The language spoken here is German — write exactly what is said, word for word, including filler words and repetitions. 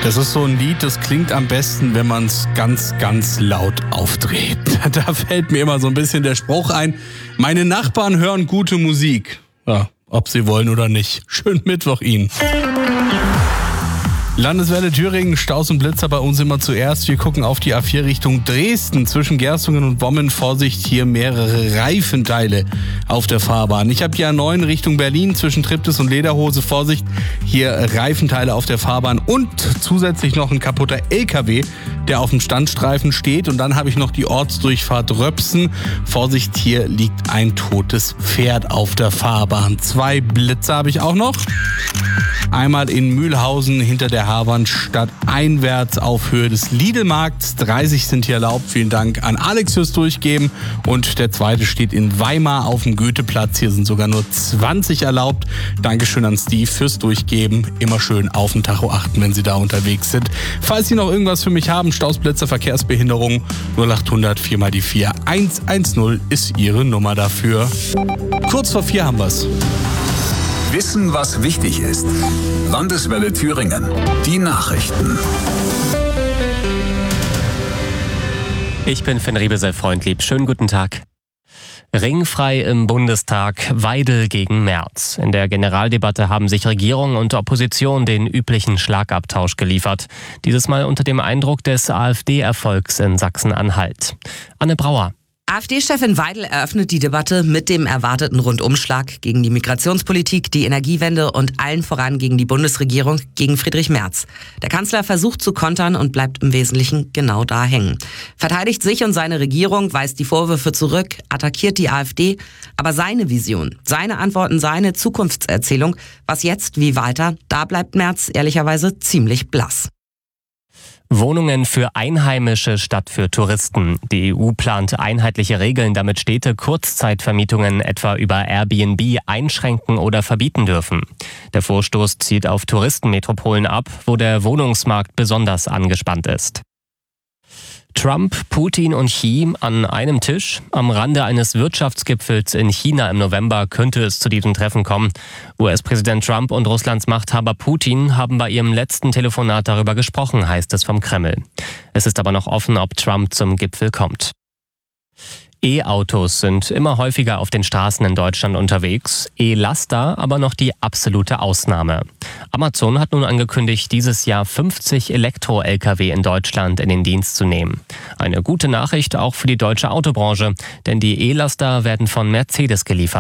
Das ist so ein Lied, das klingt am besten, wenn man es ganz, ganz laut aufdreht. Da fällt mir immer so ein bisschen der Spruch ein, meine Nachbarn hören gute Musik. Ja, ob sie wollen oder nicht. Schönen Mittwoch Ihnen. Landeswelle Thüringen, Staus und Blitzer bei uns immer zuerst. Wir gucken auf die A vier Richtung Dresden. Zwischen Gerstungen und Wommen, Vorsicht, hier mehrere Reifenteile auf der Fahrbahn. Ich habe die A neun Richtung Berlin, zwischen Triptis und Lederhose, Vorsicht, hier Reifenteile auf der Fahrbahn und zusätzlich noch ein kaputter L K W, der auf dem Standstreifen steht. Und dann habe ich noch die Ortsdurchfahrt Röpsen. Vorsicht, hier liegt ein totes Pferd auf der Fahrbahn. Zwei Blitzer habe ich auch noch. Einmal in Mühlhausen hinter der Haarwandstadt einwärts auf Höhe des Lidl-Markts. dreißig sind hier erlaubt. Vielen Dank an Alex fürs Durchgeben. Und der zweite steht in Weimar auf dem Goetheplatz. Hier sind sogar nur zwanzig erlaubt. Dankeschön an Steve fürs Durchgeben. Immer schön auf den Tacho achten, wenn Sie da unterwegs sind. Falls Sie noch irgendwas für mich haben, Stausblitzer, Verkehrsbehinderung, null achthundert vier mal die vier. eins eins null ist Ihre Nummer dafür. Kurz vor vier haben wir's. Wissen, was wichtig ist. Landeswelle Thüringen. Die Nachrichten. Ich bin Finn Riebesell-Freundlieb. Schönen guten Tag. Ringfrei im Bundestag, Weidel gegen Merz. In der Generaldebatte haben sich Regierung und Opposition den üblichen Schlagabtausch geliefert. Dieses Mal unter dem Eindruck des AfD-Erfolgs in Sachsen-Anhalt. Anne Brauer. AfD-Chefin Weidel eröffnet die Debatte mit dem erwarteten Rundumschlag gegen die Migrationspolitik, die Energiewende und allen voran gegen die Bundesregierung, gegen Friedrich Merz. Der Kanzler versucht zu kontern und bleibt im Wesentlichen genau da hängen. Verteidigt sich und seine Regierung, weist die Vorwürfe zurück, attackiert die AfD. Aber seine Vision, seine Antworten, seine Zukunftserzählung, was jetzt, wie weiter, da bleibt Merz ehrlicherweise ziemlich blass. Wohnungen für Einheimische statt für Touristen. Die E U plant einheitliche Regeln, damit Städte Kurzzeitvermietungen etwa über Airbnb einschränken oder verbieten dürfen. Der Vorstoß zielt auf Touristenmetropolen ab, wo der Wohnungsmarkt besonders angespannt ist. Trump, Putin und Xi an einem Tisch. Am Rande eines Wirtschaftsgipfels in China im November könnte es zu diesem Treffen kommen. U S-Präsident Trump und Russlands Machthaber Putin haben bei ihrem letzten Telefonat darüber gesprochen, heißt es vom Kreml. Es ist aber noch offen, ob Trump zum Gipfel kommt. E-Autos sind immer häufiger auf den Straßen in Deutschland unterwegs, E-Laster aber noch die absolute Ausnahme. Amazon hat nun angekündigt, dieses Jahr fünfzig Elektro-L K W in Deutschland in den Dienst zu nehmen. Eine gute Nachricht auch für die deutsche Autobranche, denn die E-Laster werden von Mercedes geliefert.